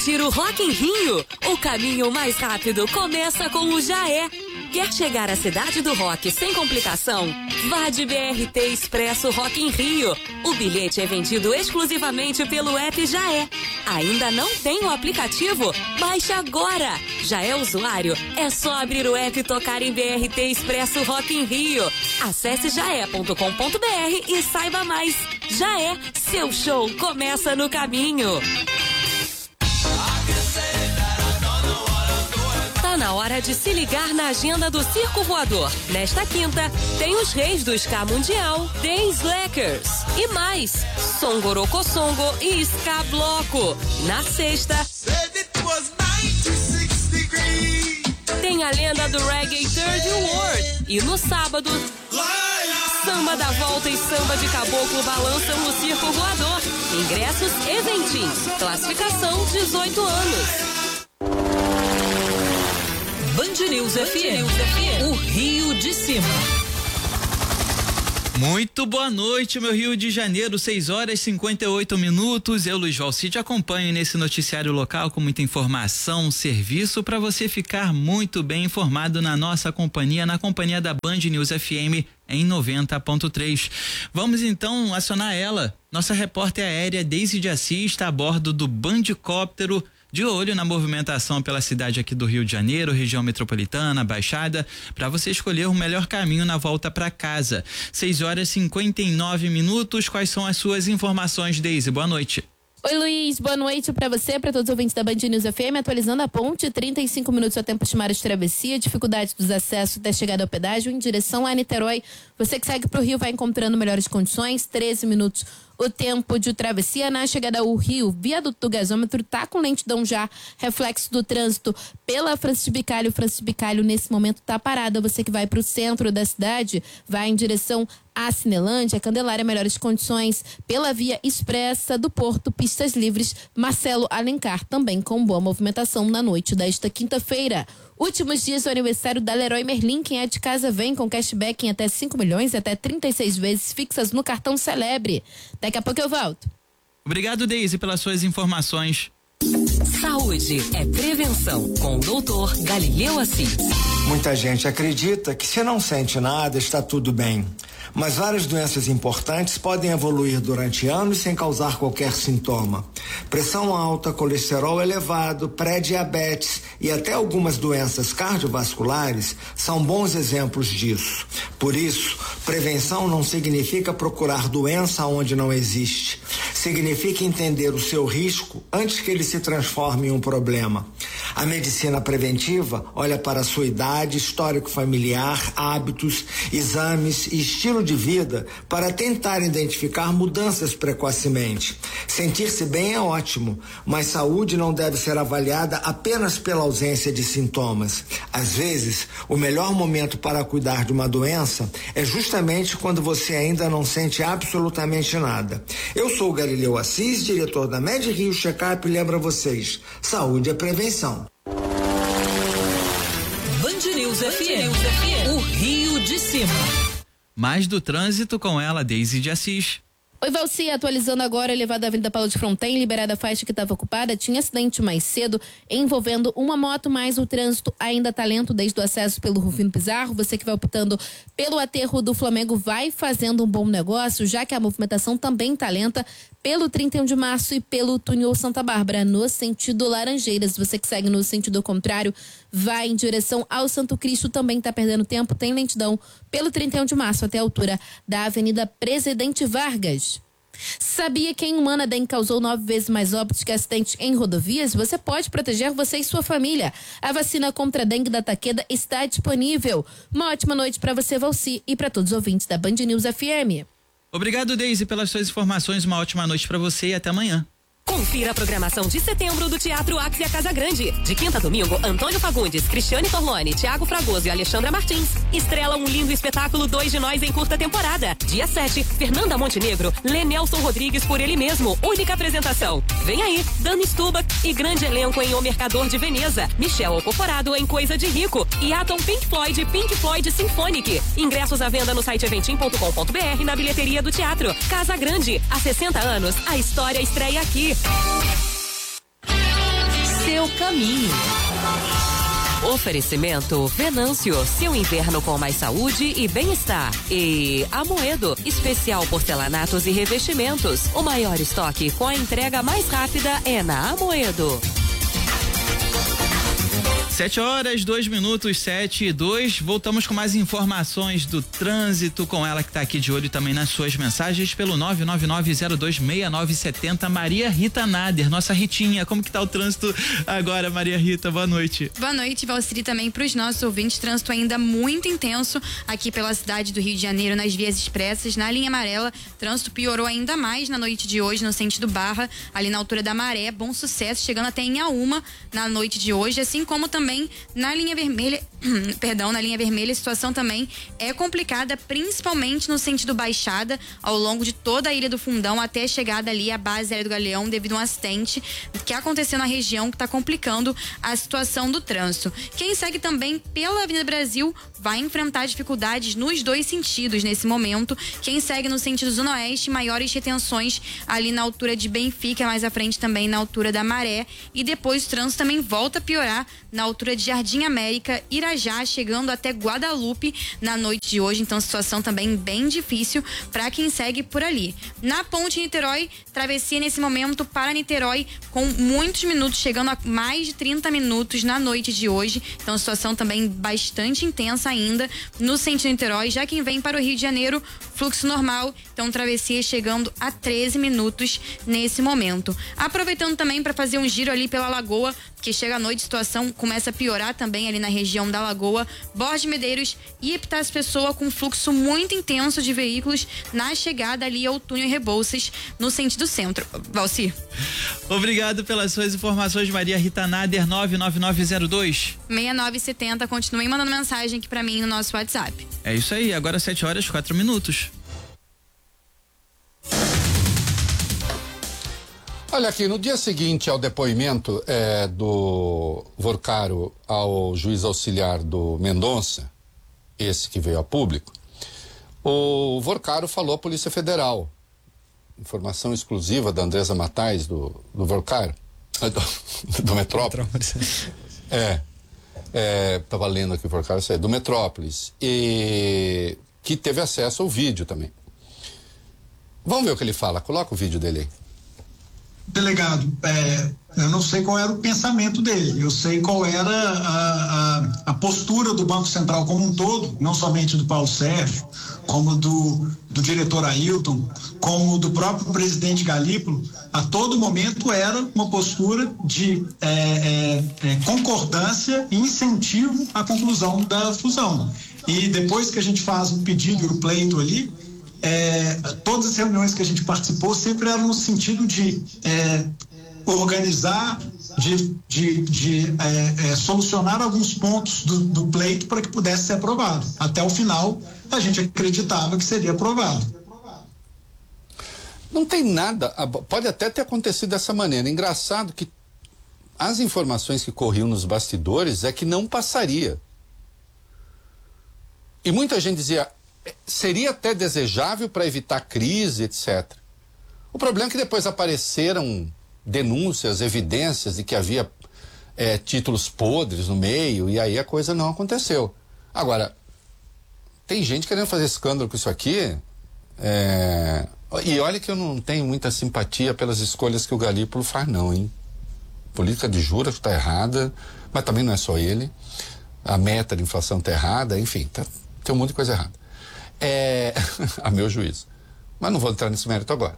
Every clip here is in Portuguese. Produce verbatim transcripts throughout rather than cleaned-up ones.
sentir o Rock in Rio? O caminho mais rápido começa com o Jaé. Quer chegar à cidade do rock sem complicação? Vá de B R T Expresso Rock in Rio. O bilhete é vendido exclusivamente pelo app Jaé. Ainda não tem o aplicativo? Baixe agora! Já é usuário? É só abrir o app e tocar em B R T Expresso Rock in Rio. Acesse jaé ponto com ponto br e saiba mais. Jaé, seu show começa no caminho. Tá na hora de se ligar na agenda do Circo Voador. Nesta quinta, tem os reis do ska mundial, The Slackers. E mais, Songoroko Songo e Ska Bloco. Na sexta, tem a lenda do Reggae Third World. E no sábado, Samba da Volta e Samba de Caboclo balançam no Circo Voador. Ingressos Eventim. Classificação dezoito anos. Band News F M, o Rio de Cima. Muito boa noite, meu Rio de Janeiro, seis horas e cinquenta e oito minutos. Eu, Luiz Valci, te acompanho nesse noticiário local com muita informação, serviço para você ficar muito bem informado na nossa companhia, na companhia da Band News F M em noventa ponto três. Vamos então acionar ela. Nossa repórter aérea Deise de Assis está a bordo do Bandicóptero, de olho na movimentação pela cidade aqui do Rio de Janeiro, região metropolitana, Baixada, para você escolher o melhor caminho na volta para casa. seis horas e cinquenta e nove minutos. Quais são as suas informações, Deise? Boa noite. Oi, Luiz, boa noite para você, para todos os ouvintes da Band News F M, atualizando a ponte, trinta e cinco minutos ao tempo estimado de travessia, dificuldade dos acessos até chegada ao pedágio em direção a Niterói. Você que segue para o Rio vai encontrando melhores condições, treze minutos o tempo de travessia na chegada ao Rio. Viaduto do gasômetro tá com lentidão já, reflexo do trânsito pela Francis Bicalho. Francis Bicalho nesse momento tá parada. Você que vai para o centro da cidade, vai em direção a Cinelândia, Candelária, melhores condições pela via expressa do Porto, pistas livres, Marcelo Alencar, também com boa movimentação na noite desta quinta-feira. Últimos dias do aniversário da Leroy Merlin. Quem é de casa vem com cashback em até cinco milhões e até trinta e seis vezes fixas no cartão Celebre. Daqui a pouco eu volto. Obrigado, Deise, pelas suas informações. Saúde é prevenção, com o doutor Galileu Assis. Muita gente acredita que se não sente nada está tudo bem. Mas várias doenças importantes podem evoluir durante anos sem causar qualquer sintoma. Pressão alta, colesterol elevado, pré-diabetes e até algumas doenças cardiovasculares são bons exemplos disso. Por isso, prevenção não significa procurar doença onde não existe. Significa entender o seu risco antes que ele se transforme em um problema. A medicina preventiva olha para a sua idade, histórico familiar, hábitos, exames e estilo de vida para tentar identificar mudanças precocemente. Sentir-se bem é ótimo, mas saúde não deve ser avaliada apenas pela ausência de sintomas. Às vezes, o melhor momento para cuidar de uma doença é justamente quando você ainda não sente absolutamente nada. Eu sou o Galileu Assis, diretor da Med Rio Checkup, e lembro a vocês, saúde é prevenção. Band News F M, o Rio de Cima. Mais do trânsito com ela, Deise de Assis. Oi, Valci, atualizando agora, elevada Avenida Paulo de Fronten, liberada a faixa que estava ocupada, tinha acidente mais cedo envolvendo uma moto, mas o trânsito ainda tá lento desde o acesso pelo Rufino Pizarro. Você que vai optando pelo aterro do Flamengo vai fazendo um bom negócio, já que a movimentação também tá lenta pelo trinta e um de março e pelo túnel Santa Bárbara, no sentido Laranjeiras. Você que segue no sentido contrário, vai em direção ao Santo Cristo, também tá perdendo tempo, tem lentidão pelo trinta e um de março até a altura da Avenida Presidente Vargas. Sabia que em um ano a dengue causou nove vezes mais óbitos que acidentes em rodovias? Você pode proteger você e sua família. A vacina contra a dengue da Takeda está disponível. Uma ótima noite para você, Valci, e para todos os ouvintes da Band News F M. Obrigado, Deise, pelas suas informações. Uma ótima noite para você e até amanhã. Confira a programação de setembro do Teatro Axia Casa Grande. De quinta a domingo, Antônio Fagundes, Cristiane Torlone, Thiago Fragoso e Alexandra Martins estrelam um lindo espetáculo Dois de Nós em curta temporada. Dia sete, Fernanda Montenegro, Lê Nelson Rodrigues por ele mesmo, única apresentação. Vem aí, Dani Stubach e grande elenco em O Mercador de Veneza, Michel Ocoforado em Coisa de Rico e Atom Pink Floyd, Pink Floyd Symphonic. Ingressos à venda no site eventim ponto com ponto br, na bilheteria do teatro. Casa Grande, há sessenta anos, a história estreia aqui. seu caminho. Oferecimento Venâncio, seu inverno com mais saúde e bem-estar. E Amoedo, especial porcelanatos e revestimentos. O maior estoque com a entrega mais rápida é na Amoedo. Sete horas, dois minutos, sete e dois. Voltamos com mais informações do trânsito com ela que está aqui de olho também nas suas mensagens pelo nove nove nove zero dois seis nove sete zero. Maria Rita Nader, nossa Ritinha. Como que tá o trânsito agora, Maria Rita? Boa noite. Boa noite, Valciri, também para os nossos ouvintes. Trânsito ainda muito intenso aqui pela cidade do Rio de Janeiro, nas vias expressas, na linha amarela. Trânsito piorou ainda mais na noite de hoje, no sentido Barra, ali na altura da Maré. Bom Sucesso, chegando até em Auma na noite de hoje, assim como também na linha vermelha, perdão, na linha vermelha a situação também é complicada, principalmente no sentido Baixada, ao longo de toda a Ilha do Fundão, até a chegada ali à base aérea do Galeão, devido a um acidente que aconteceu na região, que está complicando a situação do trânsito. Quem segue também pela Avenida Brasil vai enfrentar dificuldades nos dois sentidos nesse momento. Quem segue no sentido Zona Oeste, maiores retenções ali na altura de Benfica, mais à frente também na altura da Maré, e depois o trânsito também volta a piorar na altura de Jardim América, Irajá, chegando até Guadalupe na noite de hoje. Então, situação também bem difícil para quem segue por ali. Na Ponte Niterói, travessia nesse momento para Niterói com muitos minutos, chegando a mais de trinta minutos na noite de hoje. Então, situação também bastante intensa ainda no sentido Niterói. Já quem vem para o Rio de Janeiro, fluxo normal. Então, travessia chegando a treze minutos nesse momento. Aproveitando também para fazer um giro ali pela Lagoa, que chega à noite, a situação começa a piorar também ali na região da Lagoa, Borges de Medeiros e Epitácio Pessoa, com fluxo muito intenso de veículos na chegada ali ao túnel Rebouças, no sentido centro. Valci. Obrigado pelas suas informações, Maria Rita Nader. Nove nove nove zero dois seis nove sete zero. Continuem mandando mensagem aqui pra mim no nosso WhatsApp. É isso aí, agora sete horas, quatro minutos. Olha aqui, no dia seguinte ao depoimento é, do Vorcaro ao juiz auxiliar do Mendonça, esse que veio a público, o Vorcaro falou à Polícia Federal, informação exclusiva da Andresa Matais, do, do Vorcaro, do, do Metrópolis. É, é, tava lendo aqui o Vorcaro, do Metrópolis, e que teve acesso ao vídeo também. Vamos ver o que ele fala, coloca o vídeo dele aí. Delegado, é, eu não sei qual era o pensamento dele, eu sei qual era a, a, a postura do Banco Central como um todo, não somente do Paulo Sérgio, como do, do diretor Ailton, como do próprio presidente Galípolo. A todo momento era uma postura de é, é, é, concordância e incentivo à conclusão da fusão. E depois que a gente faz um pedido e o pleito ali, É, todas as reuniões que a gente participou sempre eram no sentido de é, organizar, de, de, de é, é, solucionar alguns pontos do, do pleito para que pudesse ser aprovado. Até o final, a gente acreditava que seria aprovado. Não tem nada, pode até ter acontecido dessa maneira. Engraçado que as informações que corriam nos bastidores é que não passaria. E muita gente dizia, seria até desejável para evitar crise, etcétera. O problema é que depois apareceram denúncias, evidências de que havia é, títulos podres no meio, e aí a coisa não aconteceu. Agora, tem gente querendo fazer escândalo com isso aqui, é, e olha que eu não tenho muita simpatia pelas escolhas que o Galípolo faz não, hein? Política de juros está errada, mas também não é só ele. A meta de inflação está errada, enfim, tá, tem um monte de coisa errada. É, a meu juízo. Mas não vou entrar nesse mérito agora.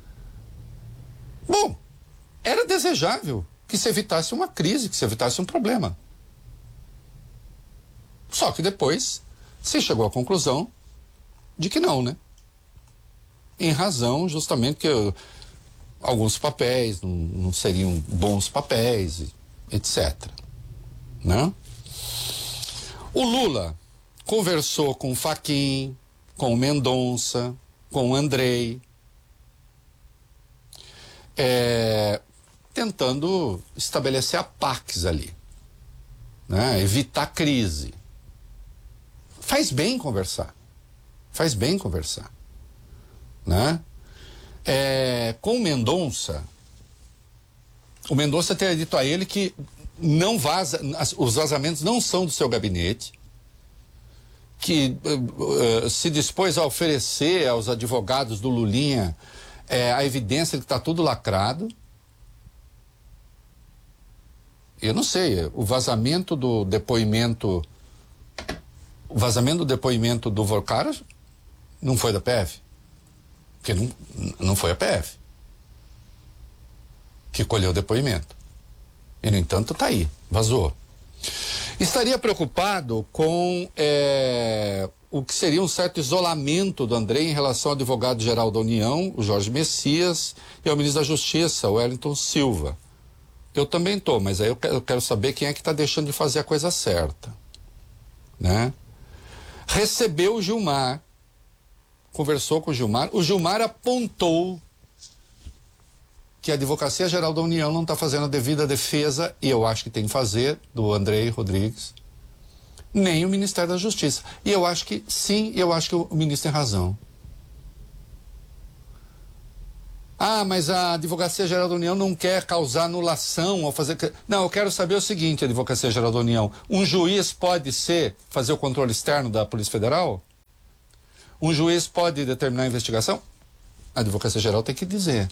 Bom, era desejável que se evitasse uma crise, que se evitasse um problema. Só que depois se chegou à conclusão de que não, né? Em razão justamente que eu, alguns papéis não, não seriam bons papéis, etcétera. Né? O Lula conversou com o Fachin, com o Mendonça, com o Andrei, é, tentando estabelecer a Pax ali, né? Evitar crise. Faz bem conversar, faz bem conversar, né? É, com o Mendonça, o Mendonça teria dito a ele que não vaza, os vazamentos não são do seu gabinete, que uh, uh, se dispôs a oferecer aos advogados do Lulinha uh, a evidência de que está tudo lacrado. Eu não sei, o vazamento do depoimento, o vazamento do depoimento do Volcara não foi da P F, porque não, não foi a P F que colheu o depoimento. E, no entanto, está aí, vazou. Estaria preocupado com é, o que seria um certo isolamento do André em relação ao advogado-geral da União, o Jorge Messias, e ao ministro da Justiça, o Wellington Silva. Eu também estou, mas aí eu quero, eu quero saber quem é que está deixando de fazer a coisa certa. Né? Recebeu o Gilmar, conversou com o Gilmar, o Gilmar apontou que a Advocacia Geral da União não está fazendo a devida defesa, e eu acho que tem que fazer, do Andrei Rodrigues, nem o Ministério da Justiça. E eu acho que, sim, eu acho que o ministro tem razão. Ah, mas a Advocacia Geral da União não quer causar anulação ao fazer... Não, eu quero saber o seguinte, Advocacia Geral da União, um juiz pode ser, fazer o controle externo da Polícia Federal? Um juiz pode determinar a investigação? A Advocacia Geral tem que dizer.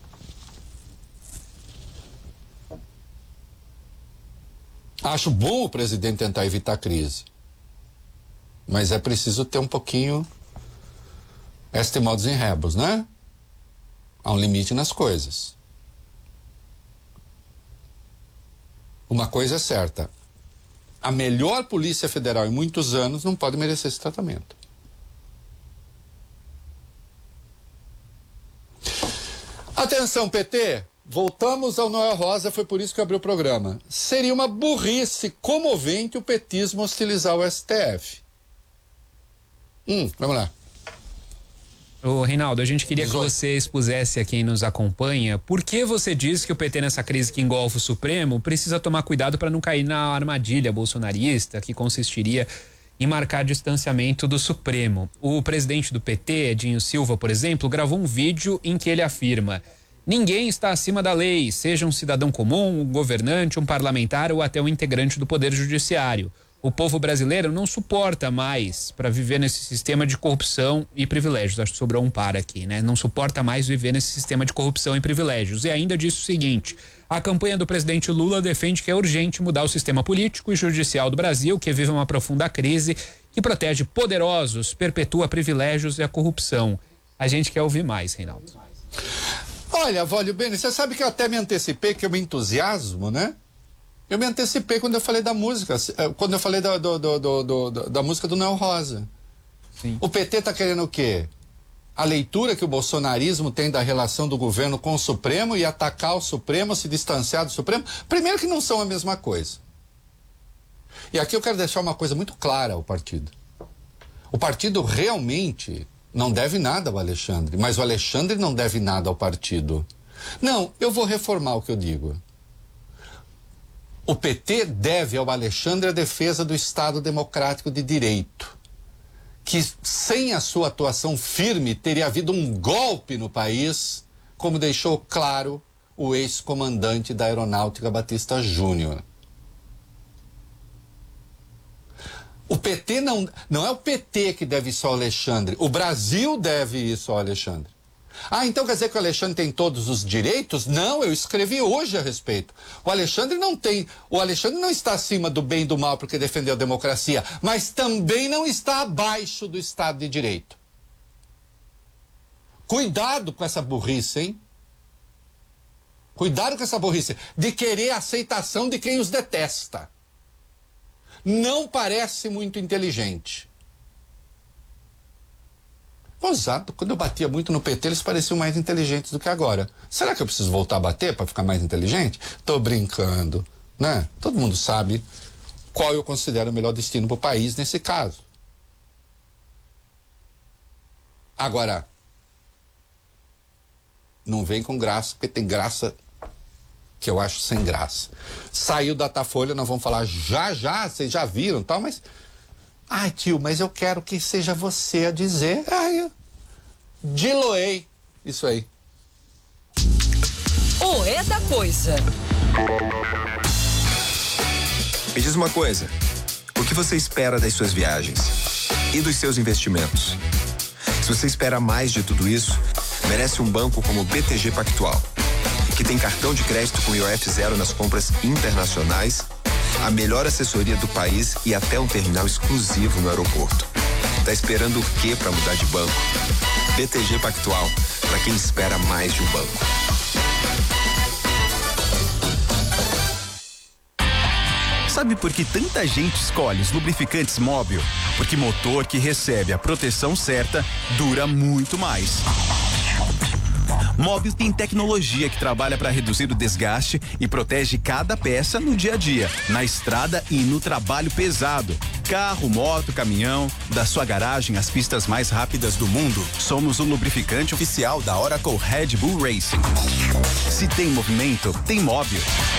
Acho bom o presidente tentar evitar a crise, mas é preciso ter um pouquinho este modus in rebus, né? Há um limite nas coisas. Uma coisa é certa, a melhor Polícia Federal em muitos anos não pode merecer esse tratamento. Atenção, P T! Voltamos ao Noel Rosa, foi por isso que eu abri o programa. Seria uma burrice comovente o petismo hostilizar o S T F. Hum, vamos lá. Ô, Reinaldo, a gente queria que você expusesse a quem nos acompanha por que você diz que o P T, nessa crise que engolfa o Supremo, precisa tomar cuidado para não cair na armadilha bolsonarista, que consistiria em marcar distanciamento do Supremo. O presidente do P T, Edinho Silva, por exemplo, gravou um vídeo em que ele afirma: ninguém está acima da lei, seja um cidadão comum, um governante, um parlamentar ou até um integrante do Poder Judiciário. O povo brasileiro não suporta mais para viver nesse sistema de corrupção e privilégios. Acho que sobrou um par aqui, né? Não suporta mais viver nesse sistema de corrupção e privilégios. E ainda disse o seguinte: a campanha do presidente Lula defende que é urgente mudar o sistema político e judicial do Brasil, que vive uma profunda crise, que protege poderosos, perpetua privilégios e a corrupção. A gente quer ouvir mais, Reinaldo. Olha, Vólio Bene, você sabe que eu até me antecipei, que eu me entusiasmo, né? Eu me antecipei quando eu falei da música, quando eu falei da, do, do, do, do, da música do Noel Rosa. Sim. O P T tá querendo o quê? A leitura que o bolsonarismo tem da relação do governo com o Supremo e atacar o Supremo, se distanciar do Supremo. Primeiro que não são a mesma coisa. E aqui eu quero deixar uma coisa muito clara ao partido. O partido realmente não deve nada ao Alexandre, mas o Alexandre não deve nada ao partido. Não, eu vou reformar o que eu digo. O P T deve ao Alexandre a defesa do Estado Democrático de Direito, que sem a sua atuação firme teria havido um golpe no país, como deixou claro o ex-comandante da Aeronáutica Batista Júnior. O P T não, não é o P T que deve isso ao Alexandre, o Brasil deve isso ao Alexandre. Ah, então quer dizer que o Alexandre tem todos os direitos? Não, eu escrevi hoje a respeito. O Alexandre não tem, o Alexandre não está acima do bem e do mal porque defendeu a democracia, mas também não está abaixo do Estado de Direito. Cuidado com essa burrice, hein? Cuidado com essa burrice de querer a aceitação de quem os detesta. Não parece muito inteligente. Exato, quando eu batia muito no P T, eles pareciam mais inteligentes do que agora. Será que eu preciso voltar a bater para ficar mais inteligente? Tô brincando, né? Todo mundo sabe qual eu considero o melhor destino para o país nesse caso. Agora, não vem com graça, porque tem graça que eu acho sem graça. Saiu da Datafolha, nós vamos falar já já, vocês já viram e tal, mas... Ai, tio, mas eu quero que seja você a dizer. Ai, eu diloei. Isso aí. ou é da coisa? Me diz uma coisa, o que você espera das suas viagens e dos seus investimentos? Se você espera mais de tudo isso, merece um banco como o B T G Pactual, que tem cartão de crédito com I O F zero nas compras internacionais, a melhor assessoria do país e até um terminal exclusivo no aeroporto. Tá esperando o quê para mudar de banco? B T G Pactual, para quem espera mais de um banco. Sabe por que tanta gente escolhe os lubrificantes Móbil? Porque motor que recebe a proteção certa dura muito mais. Móbil tem tecnologia que trabalha para reduzir o desgaste e protege cada peça no dia a dia, na estrada e no trabalho pesado. Carro, moto, caminhão, da sua garagem às pistas mais rápidas do mundo, somos o lubrificante oficial da Oracle Red Bull Racing. Se tem movimento, tem Móbil.